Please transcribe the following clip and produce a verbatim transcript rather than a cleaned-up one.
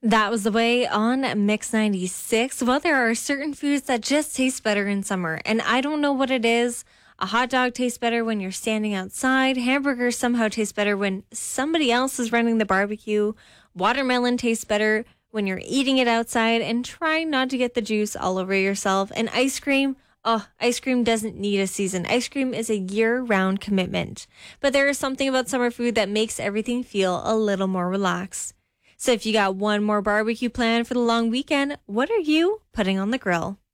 That was the way on Mix ninety-six. Well, there are certain foods that just taste better in summer, and I don't know what it is. A hot dog tastes better when you're standing outside. Hamburgers somehow taste better when somebody else is running the barbecue. Watermelon tastes better when you're eating it outside, and try not to get the juice all over yourself. And ice cream, oh, ice cream doesn't need a season. Ice cream is a year-round commitment. But there is something about summer food that makes everything feel a little more relaxed. So if you got one more barbecue planned for the long weekend, what are you putting on the grill?